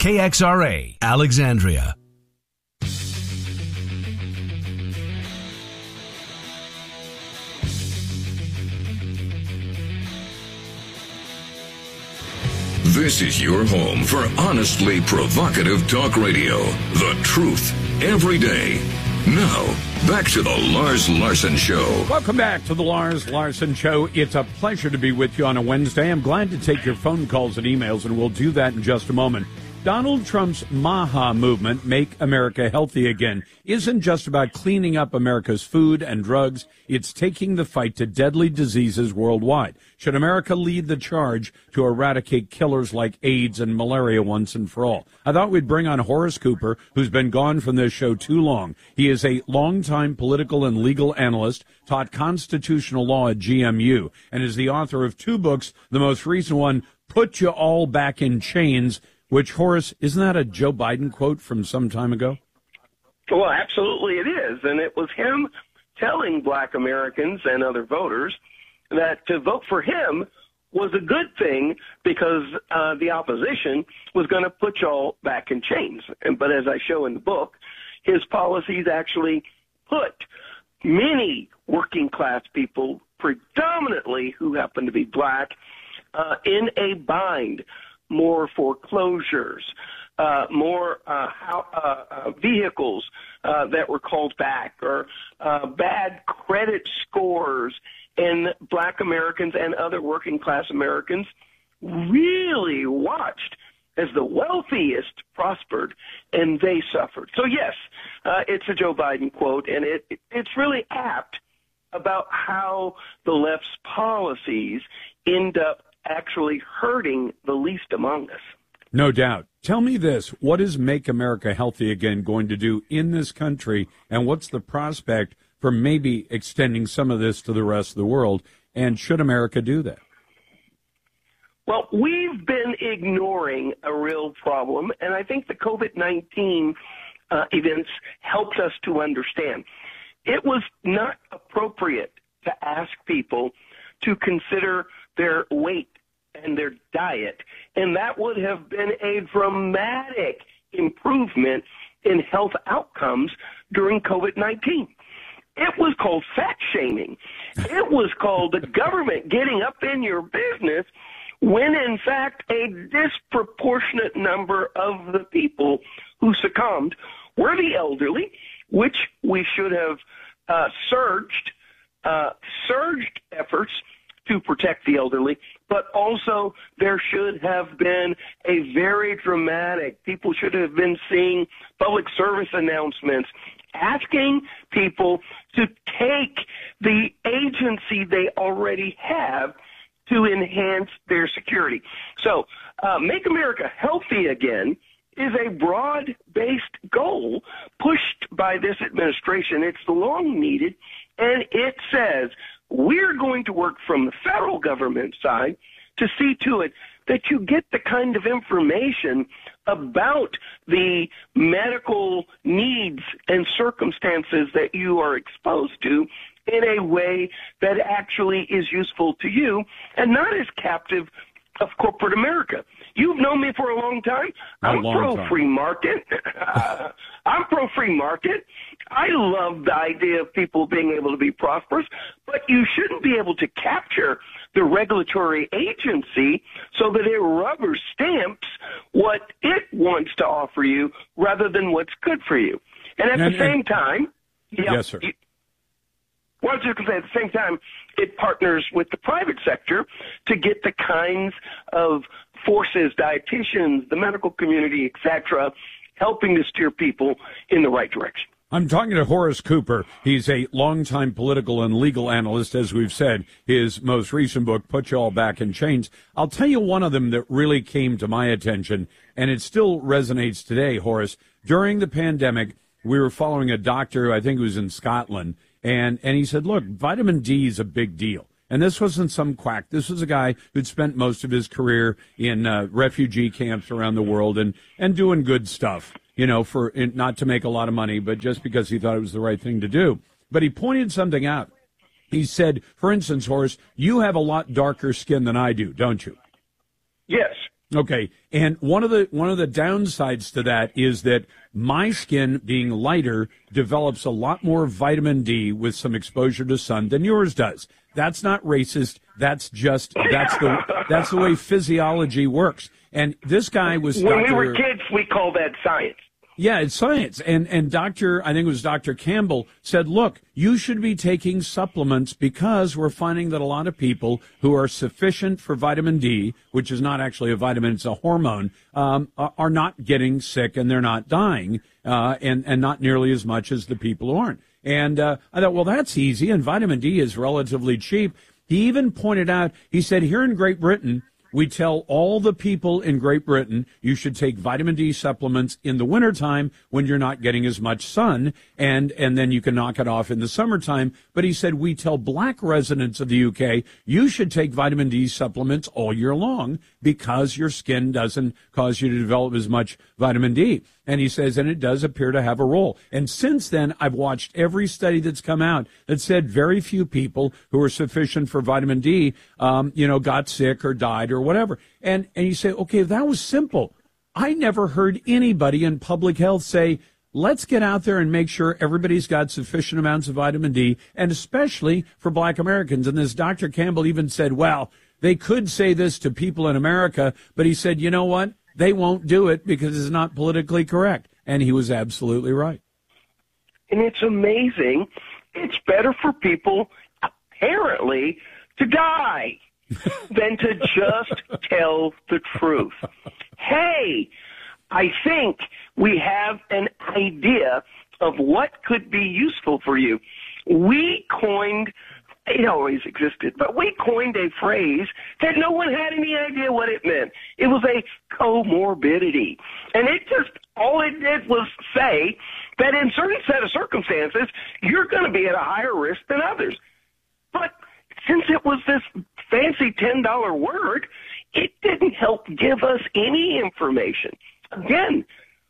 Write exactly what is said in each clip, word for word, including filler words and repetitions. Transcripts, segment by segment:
K X R A, Alexandria. This is your home for honestly provocative talk radio. The truth every day. Now, back to the Lars Larson Show. Welcome back to the Lars Larson Show. It's a pleasure to be with you on a Wednesday. I'm glad to take your phone calls and emails, and we'll do that in just a moment. Donald Trump's MAHA movement, Make America Healthy Again, isn't just about cleaning up America's food and drugs. It's taking the fight to deadly diseases worldwide. Should America lead the charge to eradicate killers like AIDS and malaria once and for all? I thought we'd bring on Horace Cooper, who's been gone from this show too long. He is a longtime political and legal analyst, taught constitutional law at G M U, and is the author of two books, the most recent one, Put You All Back in Chains, which, Horace, isn't that a Joe Biden quote from some time ago? Well, absolutely it is. And it was him telling black Americans and other voters that to vote for him was a good thing because uh, the opposition was going to put y'all back in chains. And, but as I show in the book, his policies actually put many working class people, predominantly who happen to be black, uh, in a bind. More foreclosures, uh, more uh, how, uh, uh, vehicles uh, that were called back, or uh, bad credit scores. And black Americans and other working class Americans really watched as the wealthiest prospered and they suffered. So, yes, uh, it's a Joe Biden quote, and it, it it's really apt about how the left's policies end up actually hurting the least among us. No doubt. Tell me this. What is Make America Healthy Again going to do in this country, and what's the prospect for maybe extending some of this to the rest of the world, and should America do that? Well, we've been ignoring a real problem, and I think the COVID nineteen uh, events helped us to understand. It was not appropriate to ask people to consider their weight and their diet, and that would have been a dramatic improvement in health outcomes during COVID nineteen. It was called fat shaming. It was called the government getting up in your business when, in fact, a disproportionate number of the people who succumbed were the elderly, which we should have uh, surged, uh, surged efforts to protect the elderly, but also there should have been a very dramatic, people should have been seeing public service announcements asking people to take the agency they already have to enhance their security. So uh, Make America Healthy Again is a broad-based goal pushed by this administration. It's long needed, and it says we're going to work from the federal government side to see to it that you get the kind of information about the medical needs and circumstances that you are exposed to in a way that actually is useful to you and not as captive of corporate America. You've known me for a long time. I'm pro-free market. I'm pro-free market. I love the idea of people being able to be prosperous, but you shouldn't be able to capture the regulatory agency so that it rubber stamps what it wants to offer you rather than what's good for you. And at and, the same time, yeah, yes, sir. You, well, I was just going to say, at the same time, it partners with the private sector to get the kinds of forces, dietitians, the medical community, et cetera, helping to steer people in the right direction. I'm talking to Horace Cooper. He's a longtime political and legal analyst, as we've said. His most recent book, Put You All Back in Chains. I'll tell you one of them that really came to my attention, and it still resonates today, Horace. During the pandemic, we were following a doctor, I think it was in Scotland, and, and he said, look, vitamin D is a big deal. And this wasn't some quack. This was a guy who'd spent most of his career in uh, refugee camps around the world and, and doing good stuff, you know, for not to make a lot of money, but just because he thought it was the right thing to do. But he pointed something out. He said, for instance, Horace, you have a lot darker skin than I do, don't you? Yes. Okay, and one of the one of the downsides to that is that my skin, being lighter, develops a lot more vitamin D with some exposure to sun than yours does. That's not racist. That's just that's the that's the way physiology works. And this guy was when Doctor we were kids, we call that science. Yeah, it's science. And and Doctor I think it was Doctor Campbell said, look, you should be taking supplements because we're finding that a lot of people who are sufficient for vitamin D, which is not actually a vitamin, it's a hormone, um, are not getting sick and they're not dying, uh, and, and not nearly as much as the people who aren't. And uh, I thought, well, that's easy, and vitamin D is relatively cheap. He even pointed out, he said, here in Great Britain, we tell all the people in Great Britain you should take vitamin D supplements in the wintertime when you're not getting as much sun, and, and then you can knock it off in the summertime. But he said we tell black residents of the U K you should take vitamin D supplements all year long because your skin doesn't cause you to develop as much vitamin D. And he says, and it does appear to have a role. And since then, I've watched every study that's come out that said very few people who are sufficient for vitamin D, um, you know, got sick or died or whatever. And, and you say, okay, that was simple. I never heard anybody in public health say, let's get out there and make sure everybody's got sufficient amounts of vitamin D, and especially for black Americans. And this Doctor Campbell even said, well, they could say this to people in America, but he said, you know what? They won't do it because it's not politically correct. And he was absolutely right. And it's amazing. It's better for people, apparently, to die than to just tell the truth. Hey, I think we have an idea of what could be useful for you. We coined, it always existed, but we coined a phrase that no one had any idea what it meant. It was a comorbidity. And it just, all it did was say that in certain set of circumstances, you're going to be at a higher risk than others. But since it was this fancy ten dollar word, it didn't help give us any information. Again,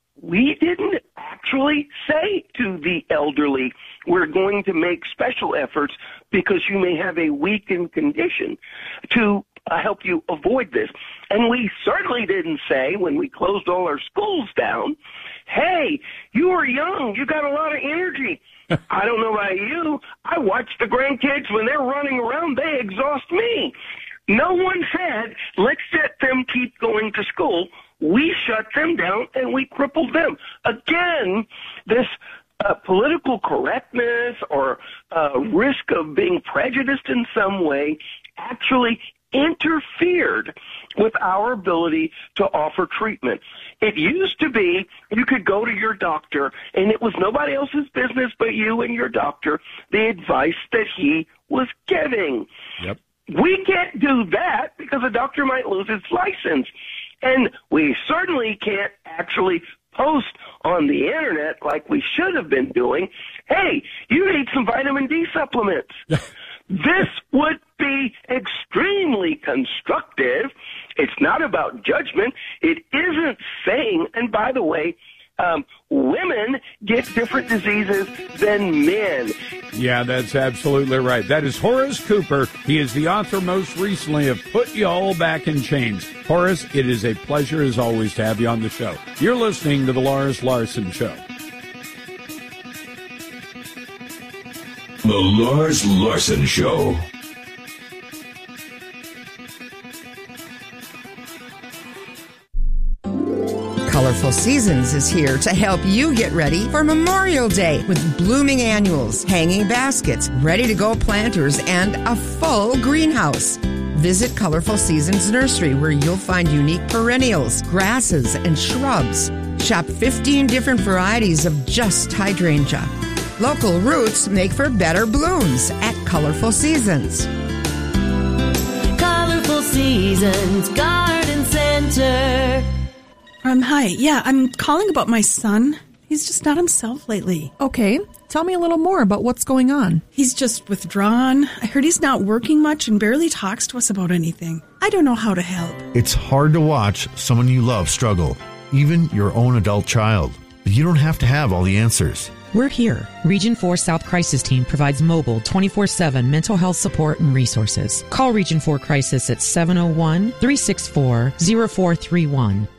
we didn't actually say to the elderly, we're going to make special efforts because you may have a weakened condition to uh, help you avoid this. And we certainly didn't say when we closed all our schools down, hey, you are young, you got a lot of energy. I don't know about you. I watch the grandkids when they're running around, they exhaust me. No one said, let's let them keep going to school. We shut them down and we crippled them. Again, this uh, political correctness or uh, risk of being prejudiced in some way actually interfered with our ability to offer treatment. It used to be you could go to your doctor and it was nobody else's business but you and your doctor, the advice that he was giving. Yep. We can't do that because a doctor might lose his license. And we certainly can't actually post on the internet like we should have been doing, hey, you need some vitamin D supplements. This would be extremely constructive. It's not about judgment. It isn't saying, and by the way, um, women get different diseases than men. Yeah, that's absolutely right. That is Horace Cooper. He is the author most recently of Put You All Back in Chains. Horace, it is a pleasure as always to have you on the show. You're listening to The Lars Larson Show. The Lars Larson Show. Colorful Seasons is here to help you get ready for Memorial Day with blooming annuals, hanging baskets, ready-to-go planters, and a full greenhouse. Visit Colorful Seasons Nursery where you'll find unique perennials, grasses, and shrubs. Shop fifteen different varieties of just hydrangea. Local roots make for better blooms at Colorful Seasons. Colorful Seasons Garden Center. Um, hi. Yeah, I'm calling about my son. He's just not himself lately. Okay. Tell me a little more about what's going on. He's just withdrawn. I heard he's not working much and barely talks to us about anything. I don't know how to help. It's hard to watch someone you love struggle, even your own adult child. But you don't have to have all the answers. We're here. Region four South Crisis Team provides mobile twenty-four seven mental health support and resources. Call Region four Crisis at seven oh one, three six four, oh four three one.